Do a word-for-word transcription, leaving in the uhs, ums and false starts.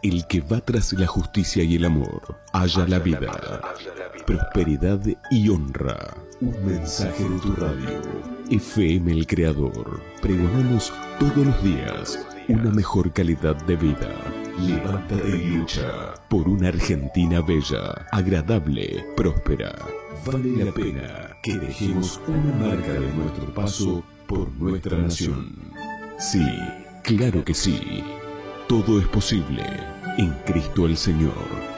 El que va tras la justicia y el amor, halla la vida, prosperidad y honra. Un mensaje de tu radio. F M El Creador. Pregonamos todos los días una mejor calidad de vida. Levántate y lucha por una Argentina bella, agradable, próspera. Vale la pena que dejemos una marca de nuestro paso por nuestra nación. Sí, claro que sí. Todo es posible en Cristo el Señor.